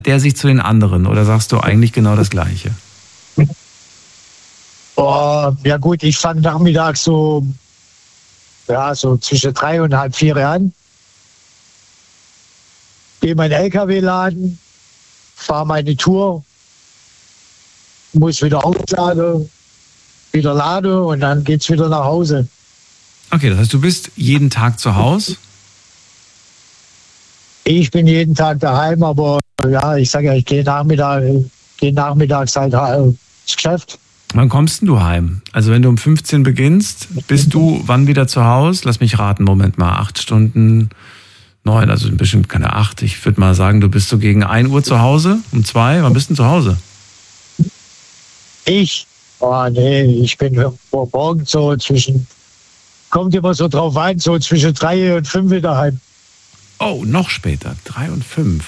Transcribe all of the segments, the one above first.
der sich zu den anderen oder sagst du eigentlich genau das Gleiche? Oh, ja gut, ich fange nachmittags so zwischen 3 und halb 4 an. Gehe meinen LKW laden, fahre meine Tour, muss wieder aufladen, wieder laden und dann geht's wieder nach Hause. Okay, das heißt, du bist jeden Tag zu Hause? Ich bin jeden Tag daheim, aber ja, ich sage ja, ich gehe nachmittags halt ins Geschäft. Wann kommst denn du heim? Also wenn du um 15 beginnst, bist du wann wieder zu Hause? Lass mich raten, Moment mal, 8 Stunden, 9, also bestimmt keine 8. Ich würde mal sagen, du bist so gegen 1 Uhr zu Hause, um 2. Wann bist du denn zu Hause? Ich bin morgens so kommt immer so drauf an, so zwischen 3 und 5 daheim. Oh, noch später, 3 und 5.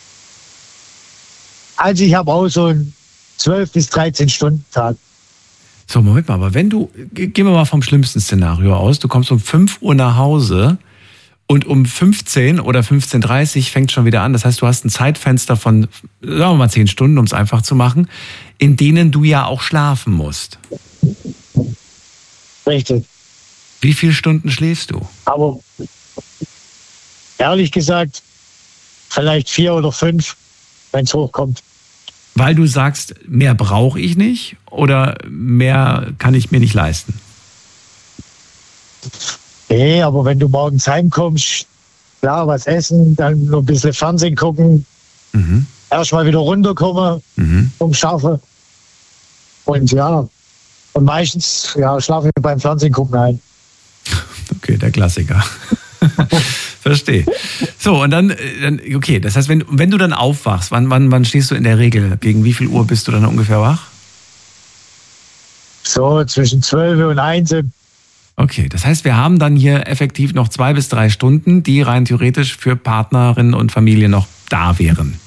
Also ich habe auch so einen 12 bis 13 Stunden Tag. So, Moment mal, aber gehen wir mal vom schlimmsten Szenario aus, du kommst um 5 Uhr nach Hause und um 15 oder 15:30 fängt schon wieder an. Das heißt, du hast ein Zeitfenster von, sagen wir mal 10 Stunden, um es einfach zu machen, in denen du ja auch schlafen musst. Richtig. Wie viele Stunden schläfst du? Aber ehrlich gesagt, vielleicht 4 oder 5, wenn es hochkommt. Weil du sagst, mehr brauche ich nicht oder mehr kann ich mir nicht leisten? Nee, aber wenn du morgens heimkommst, klar, was essen, dann nur ein bisschen Fernsehen gucken, erstmal wieder runterkommen vom Schaffen. Und meistens schlafe ich beim Fernsehen gucken ein. Okay, der Klassiker. Verstehe. So, und dann, okay, das heißt, wenn du dann aufwachst, wann stehst du in der Regel? Gegen wie viel Uhr bist du dann ungefähr wach? So, zwischen 12 und 1. Okay, das heißt, wir haben dann hier effektiv noch 2 bis 3 Stunden, die rein theoretisch für Partnerin und Familie noch da wären.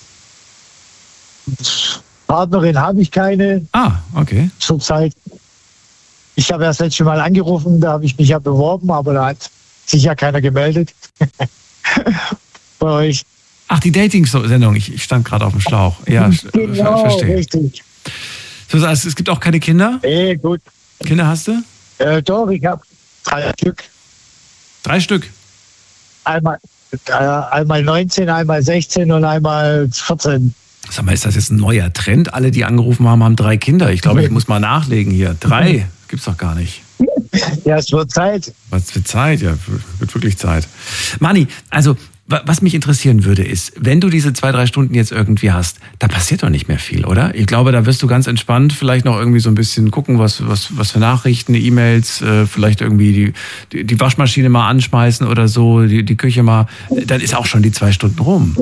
Partnerin habe ich keine. Ah, okay. Zurzeit. Ich habe erst letztes Mal angerufen, da habe ich mich ja beworben, aber da hat sich ja keiner gemeldet. Bei euch. Ach, die Dating-Sendung. Ich stand gerade auf dem Schlauch. Ja, genau, verstehe. Richtig. So, also, es gibt auch keine Kinder? Nee, gut. Kinder hast du? Doch, ich habe 3 Stück. 3 Stück? Einmal 19, einmal 16 und einmal 14. Sag mal, ist das jetzt ein neuer Trend? Alle, die angerufen haben, haben 3 Kinder. Ich glaube, ich muss mal nachlegen hier. 3 gibt's doch gar nicht. Ja, es wird Zeit. Was für Zeit? Ja, wird wirklich Zeit. Mani, also was mich interessieren würde ist, wenn du diese 2, 3 Stunden jetzt irgendwie hast, da passiert doch nicht mehr viel, oder? Ich glaube, da wirst du ganz entspannt vielleicht noch irgendwie so ein bisschen gucken, was für Nachrichten, E-Mails, vielleicht irgendwie die Waschmaschine mal anschmeißen oder so, die Küche mal. Dann ist auch schon die 2 Stunden rum.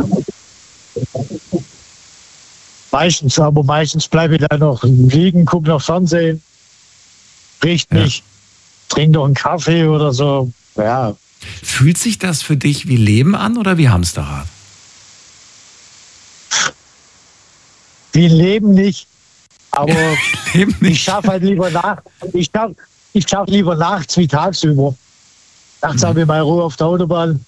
Meistens bleibe ich da noch liegen, gucke noch Fernsehen, riecht mich, trinke noch einen Kaffee oder so. Ja. Fühlt sich das für dich wie Leben an oder wie Hamsterrad? Wie Leben nicht, aber Leben nicht. Ich schaffe halt lieber ich schaffe lieber nachts wie tagsüber. Nachts habe ich mal Ruhe auf der Autobahn.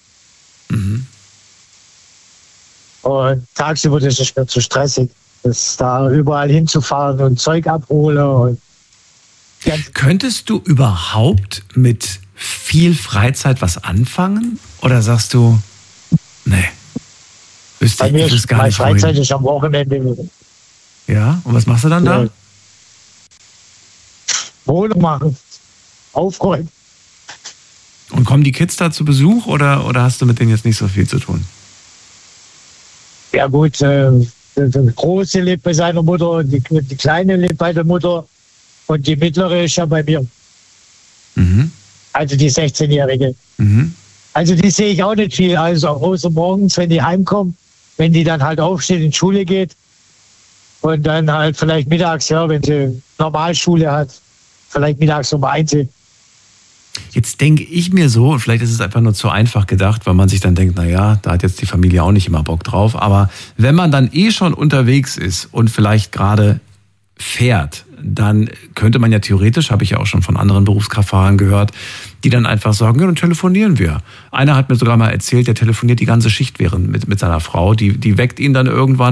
Und tagsüber das ist mir zu stressig. Das da überall hinzufahren und Zeug abholen. Und könntest du überhaupt mit viel Freizeit was anfangen? Oder sagst du, nee, bei mir ist gar meine nicht Freizeit ruhig. ist am Wochenende. Ja, und was machst du dann da? Wohnung machen, aufräumen. Und kommen die Kids da zu Besuch oder hast du mit denen jetzt nicht so viel zu tun? Ja gut, der Große lebt bei seiner Mutter, die Kleine lebt bei der Mutter und die Mittlere ist ja bei mir. Also die 16-Jährige. Also die sehe ich auch nicht viel, also außer morgens, wenn die heimkommen, wenn die dann halt aufsteht, in die Schule geht und dann halt vielleicht mittags, wenn sie Normalschule hat, vielleicht mittags um 1. Jetzt denke ich mir so, und vielleicht ist es einfach nur zu einfach gedacht, weil man sich dann denkt, naja, da hat jetzt die Familie auch nicht immer Bock drauf. Aber wenn man dann schon unterwegs ist und vielleicht gerade fährt, dann könnte man ja theoretisch, habe ich ja auch schon von anderen Berufskraftfahrern gehört, die dann einfach sagen, ja, dann telefonieren wir. Einer hat mir sogar mal erzählt, der telefoniert die ganze Schicht während mit seiner Frau, die weckt ihn dann irgendwann